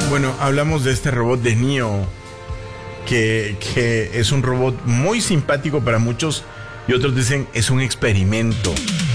Bueno, hablamos de este robot de Neo, que es un robot muy simpático para muchos y otros dicen es un experimento.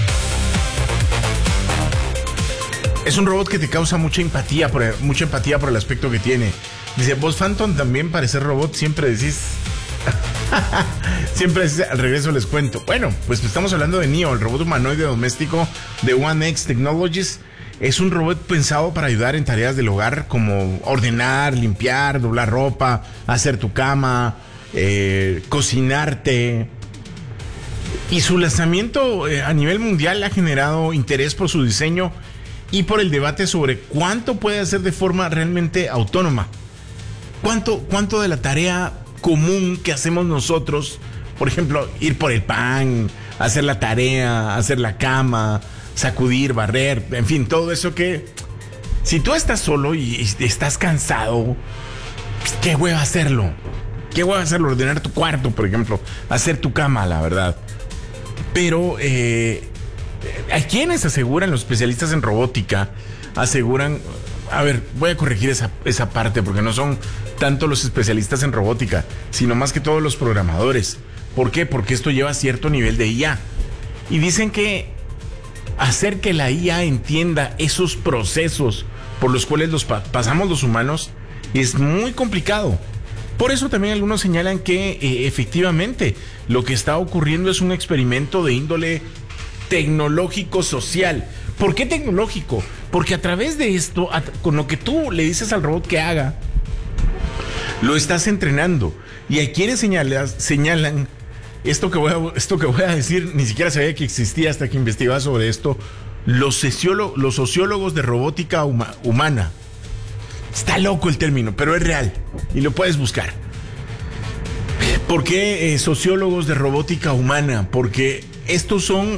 Es un robot que te causa mucha empatía por el aspecto que tiene. Dice, vos Phantom también parecer robot, siempre decís... Siempre decís, al regreso les cuento. Bueno, pues estamos hablando de Neo, el robot humanoide doméstico de One X Technologies. Es un robot pensado para ayudar en tareas del hogar como ordenar, limpiar, doblar ropa, hacer tu cama, cocinarte. Y su lanzamiento a nivel mundial ha generado interés por su diseño y por el debate sobre cuánto puede hacer de forma realmente autónoma. ¿Cuánto de la tarea común que hacemos nosotros, por ejemplo, ir por el pan, hacer la tarea, hacer la cama, sacudir, barrer, en fin, todo eso que si tú estás solo y estás cansado, qué hueva hacerlo, ordenar tu cuarto, por ejemplo, hacer tu cama, la verdad. Pero hay quienes aseguran, los especialistas en robótica aseguran, a ver, voy a corregir esa parte porque no son tanto los especialistas en robótica, sino más que todos los programadores. ¿Por qué? Porque esto lleva cierto nivel de IA y dicen que hacer que la IA entienda esos procesos por los cuales pasamos los humanos es muy complicado. Por eso también algunos señalan que efectivamente lo que está ocurriendo es un experimento de índole tecnológico-social. ¿Por qué tecnológico? Porque a través de esto, con lo que tú le dices al robot que haga, lo estás entrenando. Y hay quienes señalan esto que voy a decir, ni siquiera sabía que existía hasta que investigaba sobre esto, los sociólogos de robótica humana. Está loco el término, pero es real y lo puedes buscar. ¿Por qué sociólogos de robótica humana? Porque estos son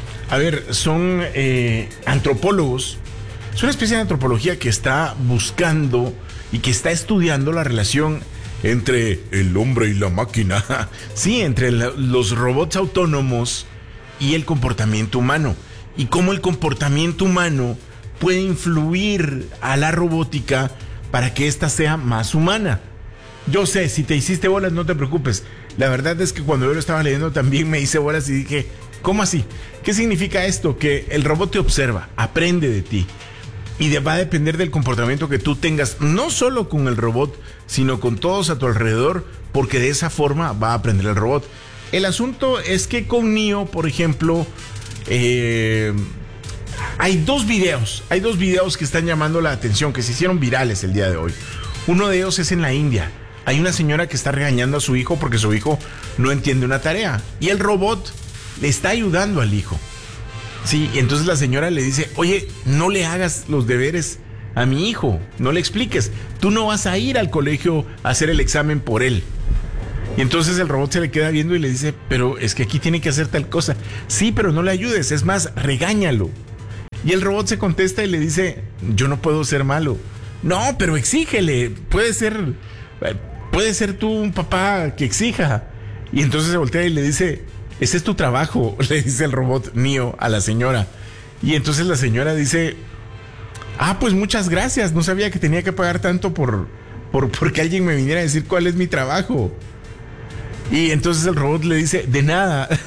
antropólogos. Es una especie de antropología que está buscando y que está estudiando la relación entre el hombre y la máquina. Sí, entre los robots autónomos y el comportamiento humano. Y cómo el comportamiento humano puede influir a la robótica para que ésta sea más humana. Yo sé, si te hiciste bolas, no te preocupes. La verdad es que cuando yo lo estaba leyendo también me hice bolas y dije, ¿cómo así? ¿Qué significa esto? Que el robot te observa, aprende de ti. Y va a depender del comportamiento que tú tengas, no solo con el robot, sino con todos a tu alrededor, porque de esa forma va a aprender el robot. El asunto es que con Neo, por ejemplo, hay dos videos que están llamando la atención, que se hicieron virales el día de hoy. Uno de ellos es en la India. Hay una señora que está regañando a su hijo porque su hijo no entiende una tarea. Y el robot le está ayudando al hijo. Sí, y entonces la señora le dice, oye, no le hagas los deberes a mi hijo, no le expliques. Tú no vas a ir al colegio a hacer el examen por él. Y entonces el robot se le queda viendo y le dice, pero es que aquí tiene que hacer tal cosa. Sí, pero no le ayudes, es más, regáñalo. Y el robot se contesta y le dice, yo no puedo ser malo. No, pero exígele, puede ser tú un papá que exija. Y entonces se voltea y le dice, ese es tu trabajo, le dice el robot Neo a la señora. Y entonces la señora dice, pues muchas gracias, no sabía que tenía que pagar tanto porque alguien me viniera a decir cuál es mi trabajo. Y entonces el robot le dice, de nada.